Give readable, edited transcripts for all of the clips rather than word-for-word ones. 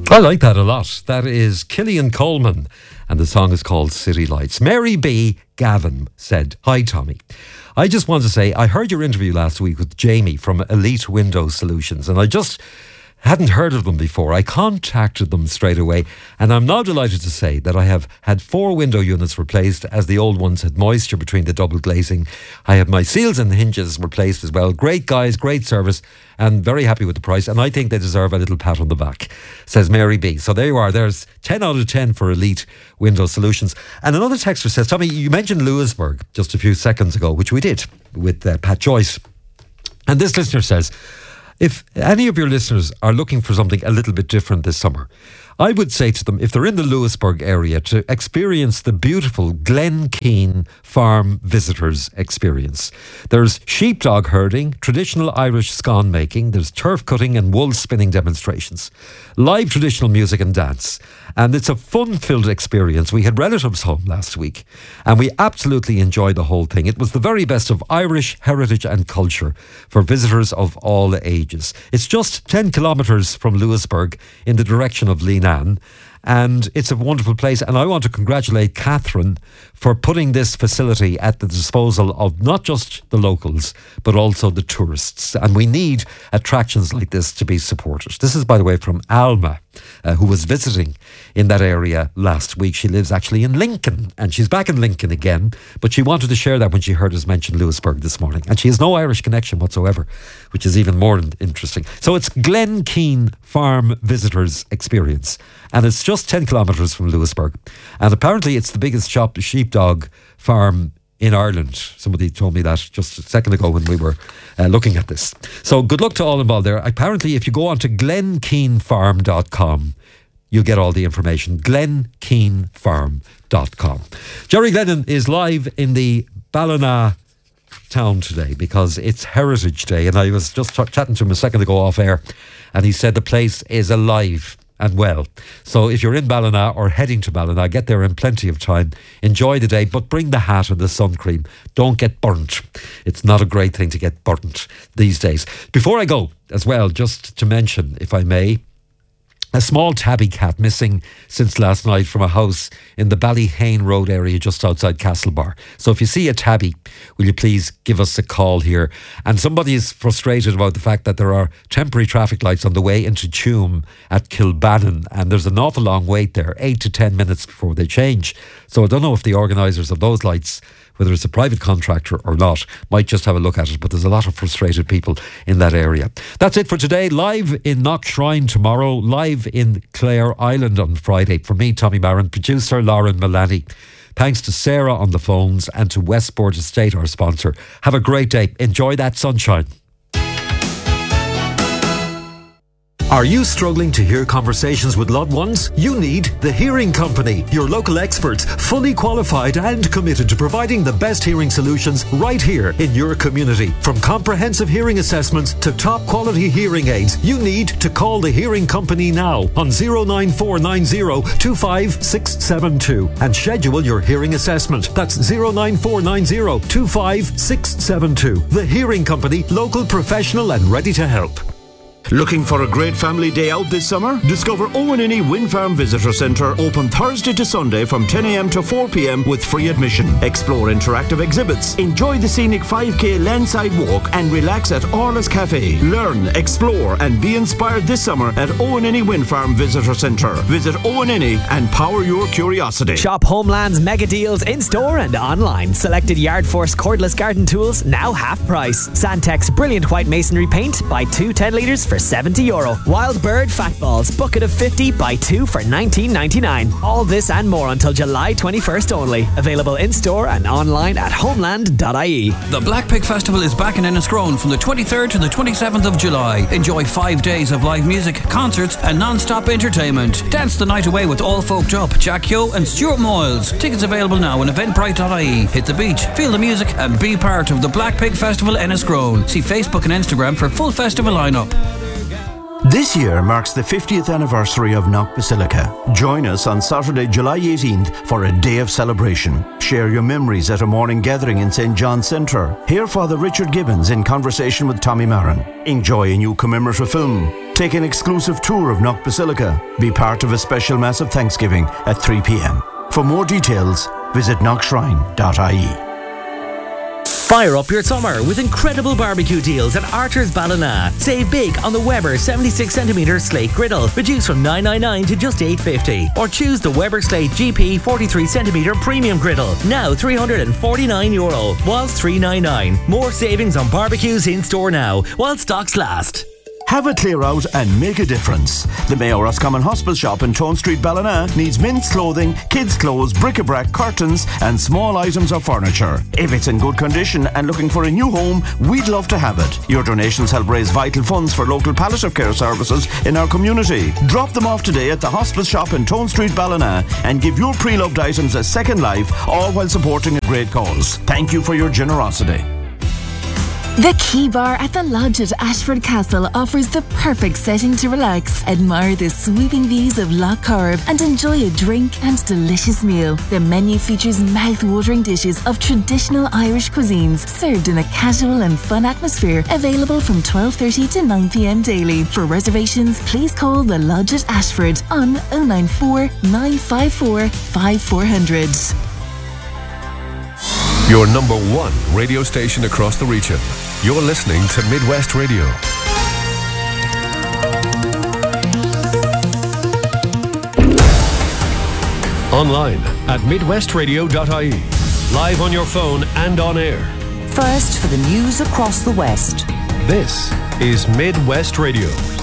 I like that a lot. That is Killian Coleman, and the song is called City Lights. Mary B. Gavin said, "Hi Tommy. I just want to say I heard your interview last week with Jamie from Elite Window Solutions, and I just hadn't heard of them before. I contacted them straight away, and I'm now delighted to say that I have had 4 window units replaced, as the old ones had moisture between the double glazing. I have my seals and hinges replaced as well. Great guys, great service, and very happy with the price, and I think they deserve a little pat on the back," says Mary B. So there you are. There's 10 out of 10 for Elite Window Solutions. And another texter says, "Tommy, you mentioned Lewisburg just a few seconds ago," which we did with Pat Joyce. And this listener says, "If any of your listeners are looking for something a little bit different this summer, I would say to them, if they're in the Lewisburg area, to experience the beautiful Glen Keane Farm Visitors Experience. There's sheepdog herding, traditional Irish scone making, there's turf cutting and wool spinning demonstrations, live traditional music and dance. And it's a fun-filled experience. We had relatives home last week, and we absolutely enjoyed the whole thing. It was the very best of Irish heritage and culture for visitors of all ages. It's just 10 kilometres from Lewisburg in the direction of Leenane, and it's a wonderful place. And I want to congratulate Catherine for putting this facility at the disposal of not just the locals, but also the tourists. And we need attractions like this to be supported." This is, by the way, from Alma, who was visiting in that area last week. She lives actually in Lincoln, and she's back in Lincoln again, but she wanted to share that when she heard us mention Lewisburg this morning. And she has no Irish connection whatsoever, which is even more interesting. So it's Glen Keane Farm Visitors Experience, and it's just 10 kilometres from Lewisburg. And apparently it's the biggest sheepdog farm in Ireland. Somebody told me that just a second ago when we were looking at this. So good luck to all involved there. Apparently, if you go on to glenkeenfarm.com, you'll get all the information. glenkeenfarm.com. Jerry Glennon is live in the Ballina town today because it's Heritage Day, and I was just chatting to him a second ago off air, and he said the place is alive and well. So if you're in Ballina or heading to Ballina, get there in plenty of time. Enjoy the day, but bring the hat and the sun cream. Don't get burnt. It's not a great thing to get burnt these days. Before I go, as well, just to mention, if I may, a small tabby cat missing since last night from a house in the Ballyhane Road area just outside Castlebar. So if you see a tabby, will you please give us a call here? And somebody is frustrated about the fact that there are temporary traffic lights on the way into Tuam at Kilbannon, and there's an awful long wait there, 8 to 10 minutes before they change. So I don't know if the organisers of those lights, whether it's a private contractor or not, might just have a look at it, but there's a lot of frustrated people in that area. That's it for today. Live in Knockshrine tomorrow, live in Clare Island on Friday. For me, Tommy Maron, producer Lauren Milani. Thanks to Sarah on the phones and to Westport Estate, our sponsor. Have a great day. Enjoy that sunshine. Are you struggling to hear conversations with loved ones? You need The Hearing Company, your local experts, fully qualified and committed to providing the best hearing solutions right here in your community. From comprehensive hearing assessments to top quality hearing aids, you need to call The Hearing Company now on 09490 25672 and schedule your hearing assessment. That's 09490 25672. The Hearing Company, local, professional and ready to help. Looking for a great family day out this summer? Discover Owenini Wind Farm Visitor Centre, open Thursday to Sunday from 10 a.m. to 4 p.m. with free admission. Explore interactive exhibits, enjoy the scenic 5k landside walk and relax at Orla's Cafe. Learn, explore and be inspired this summer at Owenini Wind Farm Visitor Centre. Visit Owenini and power your curiosity. Shop Homeland's mega deals in store and online. Selected Yard Force cordless garden tools now half price. Sandtex brilliant white masonry paint, buy 2 10 litres for €70. Wild Bird fat balls, bucket of 50, buy 2 for $19.99. All this and more until July 21st only. Available in store and online at homeland.ie. The Black Pig Festival is back in Enniscrone from the 23rd to the 27th of July. Enjoy 5 days of live music, concerts and non-stop entertainment. Dance the night away with All Folk Up, Jack Yo and Stuart Moyles. Tickets available now on eventbrite.ie. Hit the beach, feel the music and be part of the Black Pig Festival Enniscrone. See Facebook and Instagram for full festival lineup. This year marks the 50th anniversary of Knock Basilica. Join us on Saturday, July 18th for a day of celebration. Share your memories at a morning gathering in St. John's Centre. Hear Father Richard Gibbons in conversation with Tommy Maron. Enjoy a new commemorative film. Take an exclusive tour of Knock Basilica. Be part of a special Mass of Thanksgiving at 3 p.m. For more details, visit knockshrine.ie. Fire up your summer with incredible barbecue deals at Archer's Ballina. Save big on the Weber 76cm slate griddle, reduced from $9.99 to just $8.50. Or choose the Weber Slate GP 43cm premium griddle, now €349, whilst $3.99. More savings on barbecues in store now, while stocks last. Have a clear out and make a difference. The Mayo Roscommon Hospice shop in Tone Street, Ballina needs men's clothing, kids' clothes, bric-a-brac, curtains and small items of furniture. If it's in good condition and looking for a new home, we'd love to have it. Your donations help raise vital funds for local palliative care services in our community. Drop them off today at the Hospice shop in Tone Street, Ballina and give your pre-loved items a second life, all while supporting a great cause. Thank you for your generosity. The Key Bar at the Lodge at Ashford Castle offers the perfect setting to relax, admire the sweeping views of Lough Corrib and enjoy a drink and delicious meal. The menu features mouth-watering dishes of traditional Irish cuisines served in a casual and fun atmosphere, available from 12:30 to 9 p.m. daily. For reservations, please call the Lodge at Ashford on 094 954 5400. Your number one radio station across the region. You're listening to Midwest Radio. Online at midwestradio.ie. Live on your phone and on air. First for the news across the West. This is Midwest Radio.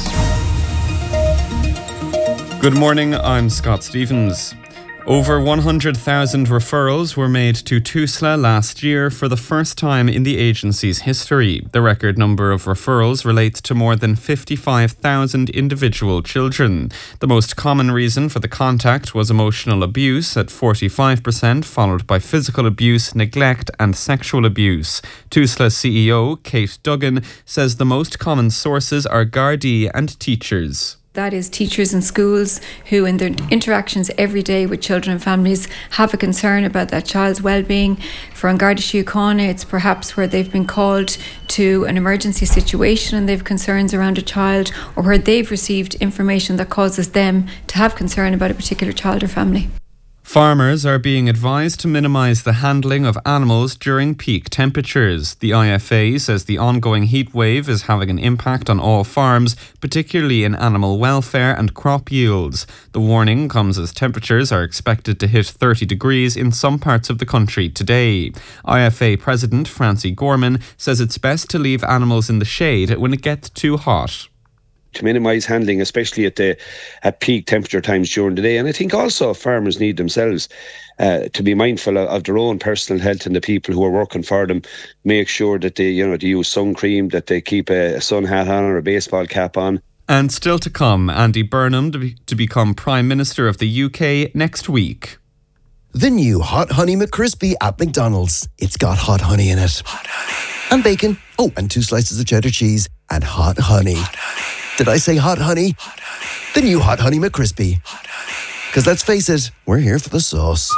Good morning, I'm Scott Stevens. Over 100,000 referrals were made to TUSLA last year for the first time in the agency's history. The record number of referrals relates to more than 55,000 individual children. The most common reason for the contact was emotional abuse at 45%, followed by physical abuse, neglect and sexual abuse. TUSLA CEO Kate Duggan says the most common sources are Gardaí and teachers. That is teachers in schools who in their interactions every day with children and families have a concern about that child's well-being. For An Garda Síochána, it's perhaps where they've been called to an emergency situation and they've concerns around a child, or where they've received information that causes them to have concern about a particular child or family. Farmers are being advised to minimise the handling of animals during peak temperatures. The IFA says the ongoing heat wave is having an impact on all farms, particularly in animal welfare and crop yields. The warning comes as temperatures are expected to hit 30 degrees in some parts of the country today. IFA President Francie Gorman says it's best to leave animals in the shade when it gets too hot. To minimise handling, especially at peak temperature times during the day. And I think also farmers need themselves to be mindful of their own personal health and the people who are working for them. Make sure that they use sun cream, that they keep a sun hat on or a baseball cap on. And still to come, Andy Burnham to become Prime Minister of the UK next week. The new Hot Honey McCrispy at McDonald's. It's got hot honey in it. Hot honey. And bacon. Oh, and 2 slices of cheddar cheese. And hot honey. Hot honey. Did I say hot honey? Hot honey. The new Hot Honey McCrispy. Hot honey. Because let's face it, we're here for the sauce.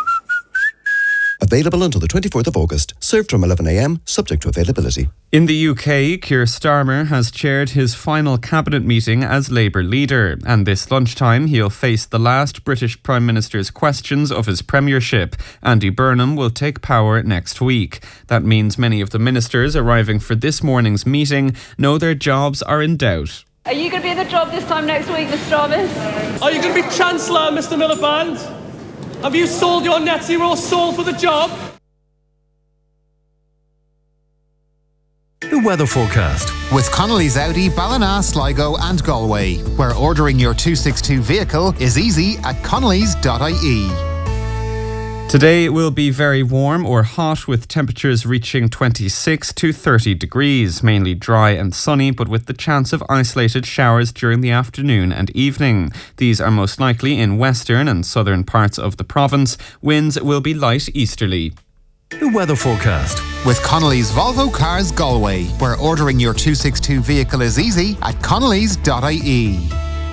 Available until the 24th of August. Served from 11 a.m, subject to availability. In the UK, Keir Starmer has chaired his final cabinet meeting as Labour leader, and this lunchtime he'll face the last British Prime Minister's questions of his premiership. Andy Burnham will take power next week. That means many of the ministers arriving for this morning's meeting know their jobs are in doubt. Are you going to be in the job this time next week, Mr. Thomas? Are you going to be Chancellor, Mr. Miliband? Have you sold your net zero soul for the job? The weather forecast with Connolly's Audi, Ballina, Sligo and Galway, where ordering your 262 vehicle is easy at connolly's.ie. Today will be very warm or hot, with temperatures reaching 26 to 30 degrees, mainly dry and sunny, but with the chance of isolated showers during the afternoon and evening. These are most likely in western and southern parts of the province. Winds will be light easterly. The weather forecast with Connolly's Volvo Cars Galway, where ordering your 262 vehicle is easy at connolly's.ie.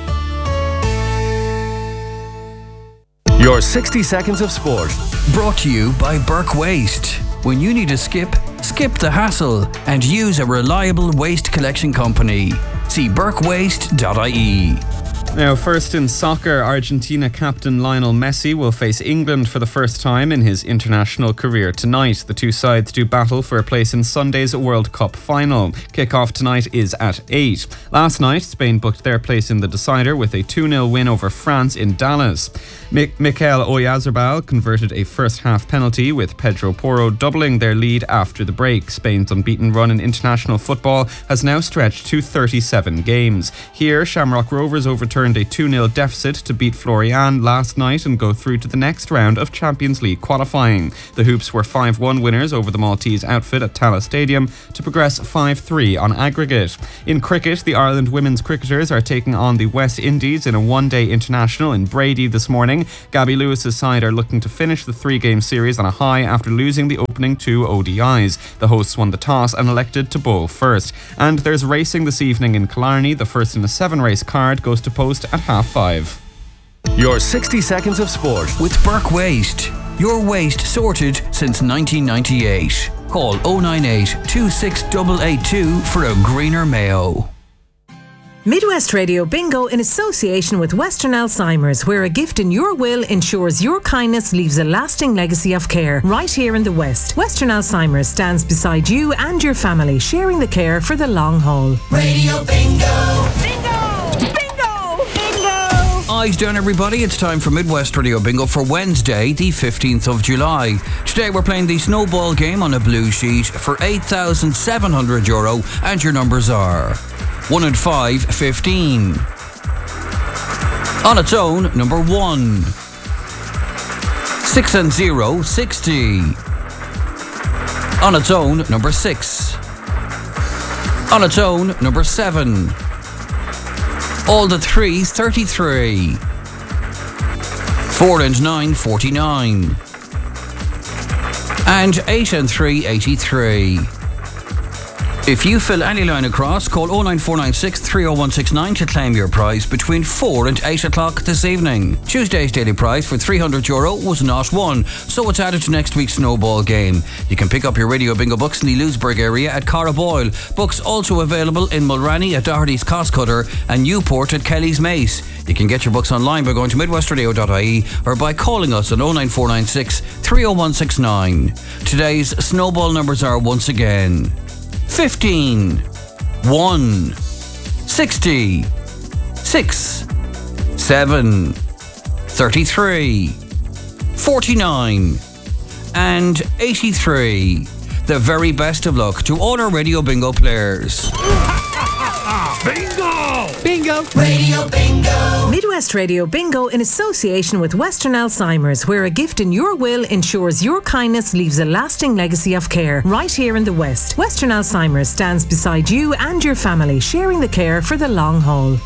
Your 60 seconds of sport. Brought to you by Burke Waste. When you need a skip the hassle and use a reliable waste collection company. See burkewaste.ie. Now, first in soccer, Argentina captain Lionel Messi will face England for the first time in his international career tonight. The two sides do battle for a place in Sunday's World Cup final. Kick-off tonight is at 8. Last night, Spain booked their place in the decider with a 2-0 win over France in Dallas. Mikel Oyarzabal converted a first-half penalty, with Pedro Porro doubling their lead after the break. Spain's unbeaten run in international football has now stretched to 37 games. Here, Shamrock Rovers overturned a 2-0 deficit to beat Florian last night and go through to the next round of Champions League qualifying. The Hoops were 5-1 winners over the Maltese outfit at Tallaght Stadium to progress 5-3 on aggregate. In cricket, the Ireland women's cricketers are taking on the West Indies in a one-day international in Brady this morning. Gabby Lewis's side are looking to finish the 3-game series on a high after losing the opening 2 ODIs. The hosts won the toss and elected to bowl first. And there's racing this evening in Killarney. The first in a 7-race card goes to post at 5:30. Your 60 seconds of sport with Burke Waste. Your waste sorted since 1998. Call 098 26882 for a greener Mayo. Midwest Radio Bingo in association with Western Alzheimer's, where a gift in your will ensures your kindness leaves a lasting legacy of care. Right here in the West, Western Alzheimer's stands beside you and your family, sharing the care for the long haul. Radio Bingo! Eyes down, everybody. It's time for Midwest Radio Bingo for Wednesday, the 15th of July. Today we're playing the snowball game on a blue sheet for €8,700, and your numbers are 1 and 5, 15. On its own, number 1. 6 and 0, 60. On its own, number 6. On its own, number 7. All the 3s, 33. 4 and 9, 49. And 8 and 3, 83. If you fill any line across, call 09496 30169 to claim your prize between 4 and 8 o'clock this evening. Tuesday's daily prize for €300 was not won, so it's added to next week's snowball game. You can pick up your Radio Bingo books in the Lewisburg area at Carraboyle. Books also available in Mulranny at Doherty's Costcutter and Newport at Kelly's Mace. You can get your books online by going to midwestradio.ie or by calling us on 09496 30169. Today's snowball numbers are once again 15, 1, 60, 6, 7, 33, 49, and 83. The very best of luck to all our Radio Bingo players. Bingo! Bingo! Radio Bingo! Midwest Radio Bingo in association with Western Alzheimer's, where a gift in your will ensures your kindness leaves a lasting legacy of care. Right here in the West, Western Alzheimer's stands beside you and your family, sharing the care for the long haul.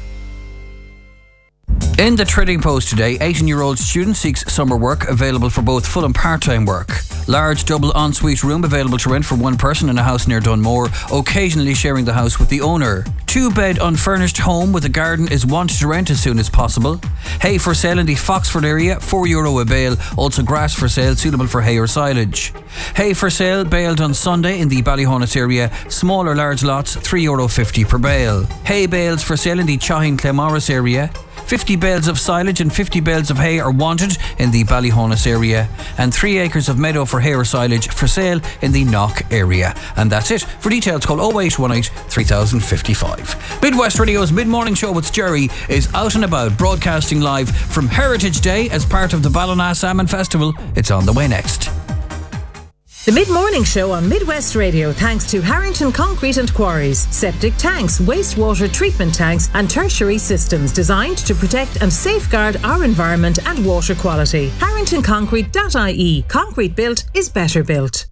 In the Trading Post today, 18-year-old student seeks summer work available for both full and part-time work. Large double ensuite room available to rent for one person in a house near Dunmore, occasionally sharing the house with the owner. 2-bed unfurnished home with a garden is wanted to rent as soon as possible. Hay for sale in the Foxford area, €4 a bale. Also grass for sale, suitable for hay or silage. Hay for sale, baled on Sunday in the Ballyhonus area. Small or large lots, €3.50 per bale. Hay bales for sale in the Chahin-Clemorris area. 50 bales of silage and 50 bales of hay are wanted in the Ballyhonus area, and 3 acres of meadow for hay or silage for sale in the Knock area. And that's it. For details, call 0818 3055. Midwest Radio's mid-morning show with Jerry is out and about, broadcasting live from Heritage Day as part of the Ballina Salmon Festival. It's on the way next. The mid-morning show on Midwest Radio, thanks to Harrington Concrete and Quarries. Septic tanks, wastewater treatment tanks and tertiary systems designed to protect and safeguard our environment and water quality. HarringtonConcrete.ie. Concrete built is better built.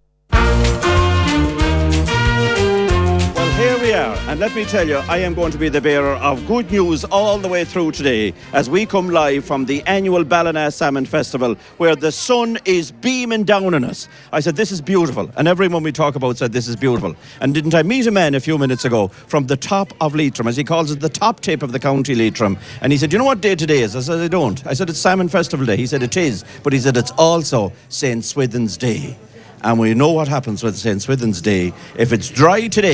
Here we are, and let me tell you, I am going to be the bearer of good news all the way through today as we come live from the annual Ballina Salmon Festival, where the sun is beaming down on us. I said, this is beautiful, and everyone we talk about said this is beautiful. And didn't I meet a man a few minutes ago from the top of Leitrim, as he calls it, the top tip of the county Leitrim, and he said, you know what day today is? I said, I don't. I said, it's Salmon Festival Day. He said, it is, but he said, it's also St. Swithin's Day. And we know what happens with St. Swithin's Day. If it's dry today,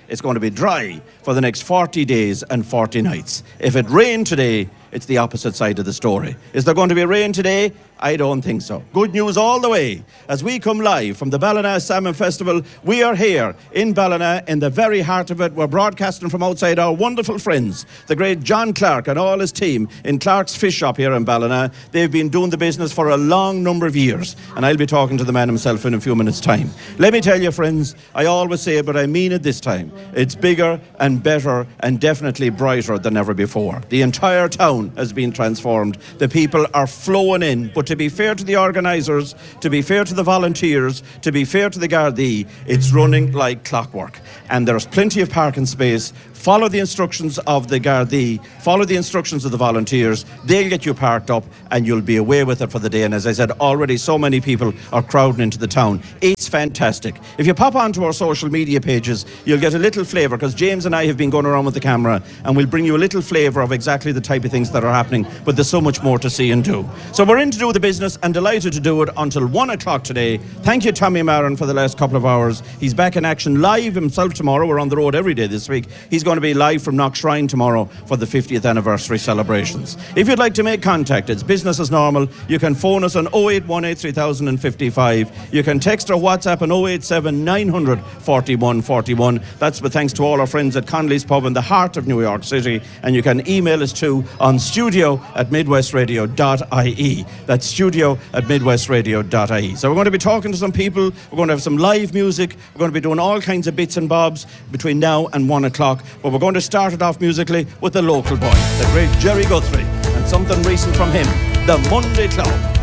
it's going to be dry for the next 40 days and 40 nights. If it rained today, it's the opposite side of the story. Is there going to be rain today? I don't think so. Good news all the way. As we come live from the Ballina Salmon Festival, we are here in Ballina, in the very heart of it. We're broadcasting from outside our wonderful friends, the great John Clark and all his team in Clark's Fish Shop here in Ballina. They've been doing the business for a long number of years, and I'll be talking to the man himself in a few minutes' time. Let me tell you, friends, I always say it, but I mean it this time. It's bigger and better and definitely brighter than ever before. The entire town has been transformed. The people are flowing in, but to be fair to the organisers, to be fair to the volunteers, to be fair to the Gardaí, it's running like clockwork. And there's plenty of parking space. Follow the instructions of the Gardaí, follow the instructions of the volunteers. They'll get you parked up and you'll be away with it for the day. And as I said, already so many people are crowding into the town. It's fantastic. If you pop onto our social media pages, you'll get a little flavour, because James and I have been going around with the camera, and we'll bring you a little flavour of exactly the type of things that are happening. But there's so much more to see and do. So we're in to do the business and delighted to do it until 1 o'clock today. Thank you, Tommy Maron, for the last couple of hours. He's back in action live himself tomorrow. We're on the road every day this week. He's going to be live from Knockshrine tomorrow for the 50th anniversary celebrations. If you'd like to make contact, it's business as normal. You can phone us on 0818 3055. You can text or WhatsApp on 087 900 4141. That's with thanks to all our friends at Connolly's Pub in the heart of New York City. And you can email us too on studio@midwestradio.ie. That's studio@midwestradio.ie. So we're going to be talking to some people. We're going to have some live music. We're going to be doing all kinds of bits and bobs between now and 1 o'clock. But we're going to start it off musically with the local boy, the great Jerry Guthrie, and something recent from him, the Monday Club.